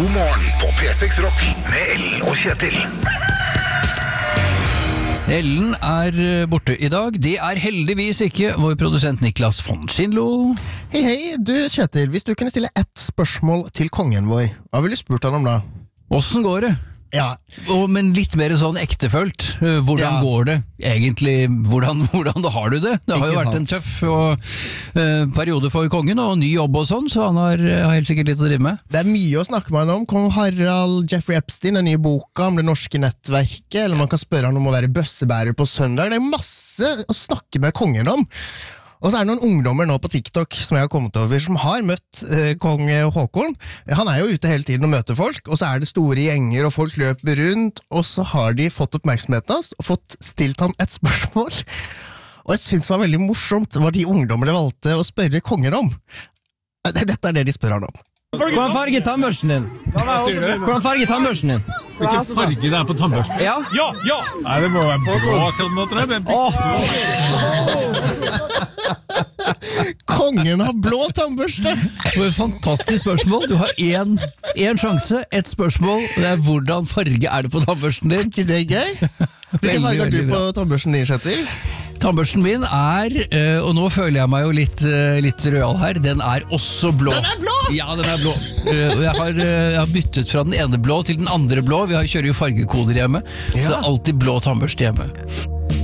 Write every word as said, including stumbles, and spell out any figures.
God morgen på P seks Rock med Ellen og Kjetil. Ellen er borte i dag. Det er heldigvis ikke vår produsent Niklas von Schindlo. Hei, hei, du Kjetil, hvis du kunne stille ett spørsmål til kongen vår, hva ville du spurt han om da? Hvordan går det? Ja. Og, men litt mer sånn ektefølt. Hvordan Ja. går det? Egentlig, hvordan, hvordan har du det? Det har Ikke jo vært sant. en tøff og, eh, periode for kongen, og ny jobb og sånn, så han har, har helt sikkert litt å drive med. Det er mye å snakke med han om. Kong Harald, Jeffrey Epstein, den nye boka om det norske nettverket, eller man kan spørre han om å være bøssebærer på søndag. Det er masse å snakke med kongen om. Og så er det noen ungdommer nå på TikTok som jeg har kommet over, som har møtt eh, kong Håkon. Han er jo ute hele tiden og møter folk, og så er det store gjenger, og folk løper rundt, og så har de fått oppmerksomheten hans, og fått stilt ham et spørsmål. Og jeg synes det var veldig morsomt hva de ungdommene valgte å spørre kongen om. Dette er det de spør han om. Hvordan farge tannbørsten din? Hvordan farge tannbørsten din? Hvilken farge det er på tannbørsten? Ja? Ja, ja! Nei, det må være blå akkurat nå, tror jeg. Kongen har blå tannbørste! Det var et fantastisk spørsmål. Du har én, én sjanse, ett spørsmål, og det er hvordan farge er det på tannbørsten din? Er ikke det gøy? Hvilken Veldig, farge har du veldig på bra. tannbørsten din, Kjetil? Tannbørsten min er, eh, og nå føler jeg meg jo litt, eh, litt rødal her, den er også blå. Den er blå! Ja, den er blå. Eh, og jeg har, eh, jeg har byttet fra den ene blå til den andre blå. Vi har, kjører jo fargekoder hjemme, så det Ja. er alltid blå tannbørste hjemme.